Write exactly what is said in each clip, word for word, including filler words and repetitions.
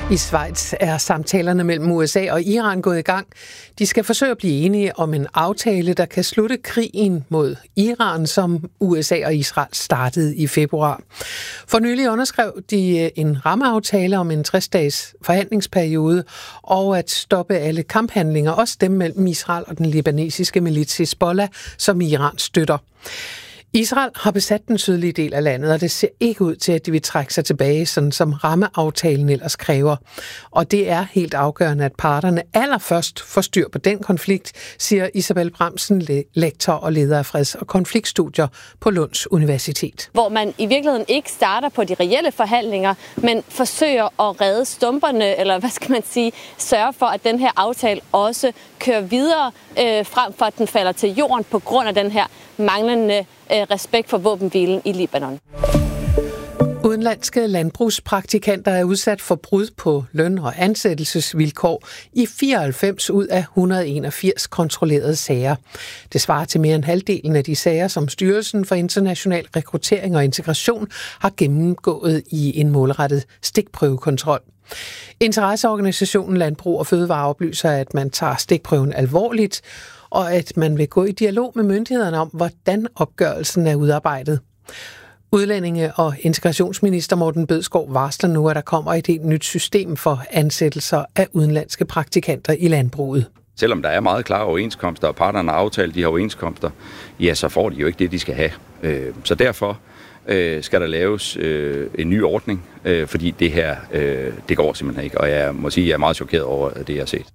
I Schweiz er samtalerne mellem U S A og Iran gået i gang. De skal forsøge at blive enige om en aftale, der kan slutte krigen mod Iran, som U S A og Israel startede i februar. For nylig underskrev de en rammeaftale om en tres-dages forhandlingsperiode og at stoppe alle kamphandlinger, også dem mellem Israel og den libanesiske milits Hezbollah, som Iran støtter. Israel har besat den sydlige del af landet, og det ser ikke ud til, at de vil trække sig tilbage, sådan som rammeaftalen ellers kræver. Og det er helt afgørende, at parterne allerførst får styr på den konflikt, siger Isabel Bramsen, lektor og leder af freds- og konfliktstudier på Lunds Universitet. Hvor man i virkeligheden ikke starter på de reelle forhandlinger, men forsøger at redde stumperne, eller hvad skal man sige, sørge for, at den her aftale også kører videre, øh, frem for at den falder til jorden på grund af den her manglende respekt for våbenhvilen i Libanon. Udenlandske landbrugspraktikanter er udsat for brud på løn- og ansættelsesvilkår i fireoghalvfems ud af et hundrede og enogfirs kontrollerede sager. Det svarer til mere end halvdelen af de sager, som Styrelsen for International Rekruttering og Integration har gennemgået i en målrettet stikprøvekontrol. Interesseorganisationen Landbrug og Fødevare oplyser, at man tager stikprøven alvorligt, og at man vil gå i dialog med myndighederne om, hvordan opgørelsen er udarbejdet. Udlændinge- og integrationsminister Morten Bødskov varsler nu, at der kommer et helt nyt system for ansættelser af udenlandske praktikanter i landbruget. Selvom der er meget klare overenskomster, og parterne har aftalt de her overenskomster, ja, så får de jo ikke det, de skal have. Så derfor skal der laves en ny ordning, fordi det her, det går simpelthen ikke. Og jeg må sige, at jeg er meget chokeret over det, jeg har set.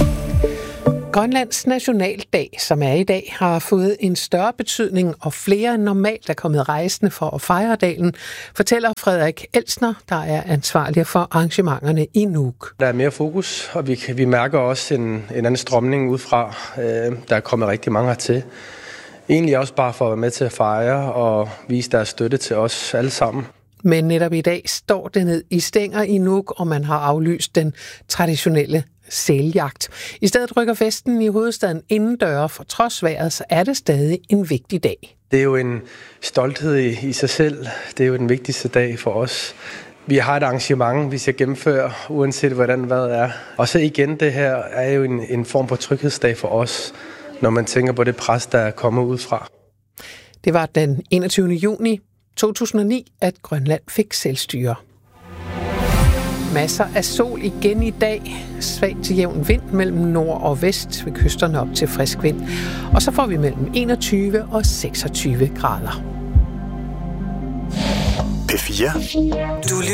Grønlands nationaldag, som er i dag, har fået en større betydning, og flere end normalt er kommet rejsende for at fejre dagen, fortæller Frederik Elsner, der er ansvarlig for arrangementerne i Nuuk. Der er mere fokus, og vi, vi mærker også en, en anden strømning udefra. Øh, der er kommet rigtig mange hertil. Egentlig også bare for at være med til at fejre og vise deres støtte til os alle sammen. Men netop i dag står det ned i stænger i Nuuk, og man har aflyst den traditionelle sæljagt. I stedet rykker festen i hovedstaden indendøre, for trods vejret, så er det stadig en vigtig dag. Det er jo en stolthed i, i sig selv. Det er jo den vigtigste dag for os. Vi har et arrangement, vi skal gennemføre, uanset hvordan vejret er. Og så igen, det her er jo en, en form for tryghedsdag for os, når man tænker på det pres, der kommer udefra. Det var den enogtyvende juni to tusind og ni, at Grønland fik selvstyre. Masser af sol igen i dag. Svag til jævn vind mellem nord og vest, ved kysterne op til frisk vind. Og så får vi mellem enogtyve og seksogtyve grader. P fire. Du